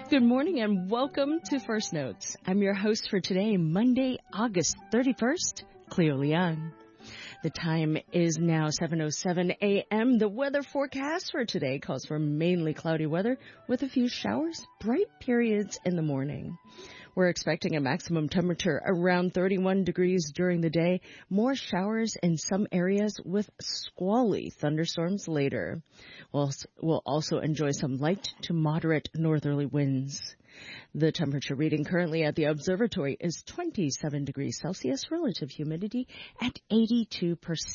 Good morning and welcome to First Notes. I'm your host for today, Monday, August 31st, Cleo Leung. The time is now 7:07 a.m. The weather forecast for today calls for mainly cloudy weather with a few showers, bright periods in the morning. We're expecting a maximum temperature around 31 degrees during the day, more showers in some areas with squally thunderstorms later. We'll also enjoy some light to moderate northerly winds. The temperature reading currently at the observatory is 27 degrees Celsius, relative humidity at 82%.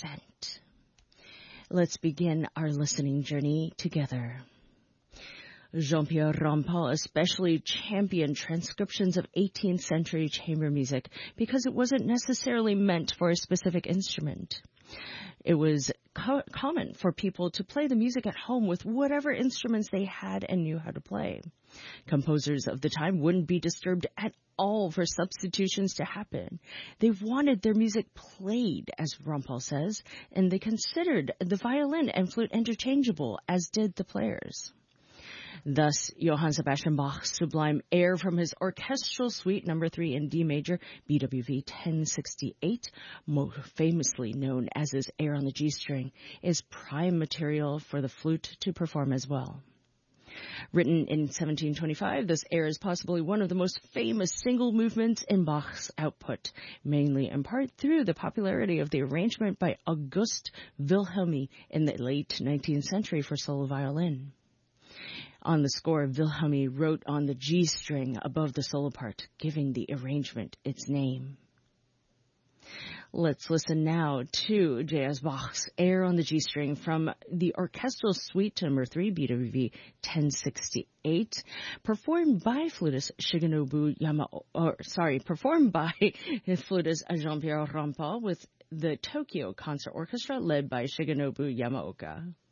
Let's begin our listening journey together. Jean-Pierre Rampal especially championed transcriptions of 18th century chamber music because it wasn't necessarily meant for a specific instrument. It was common for people to play the music at home with whatever instruments they had and knew how to play. Composers of the time wouldn't be disturbed at all for substitutions to happen. They wanted their music played, as Rampal says, and they considered the violin and flute interchangeable, as did the players. Thus, Johann Sebastian Bach's sublime air from his orchestral suite No. 3 in D major, BWV 1068, most famously known as his air on the G string, is prime material for the flute to perform as well. Written in 1725, this air is possibly one of the most famous single movements in Bach's output, mainly in part through the popularity of the arrangement by August Wilhelmy in the late 19th century for solo violin. On the score, Wilhelmy wrote on the G string above the solo part, giving the arrangement its name. Let's listen now to J.S. Bach's air on the G string from the orchestral suite No. 3, BWV 1068, performed by flutist Jean-Pierre Rampal with the Tokyo Concert Orchestra led by Shigenobu Yamaoka.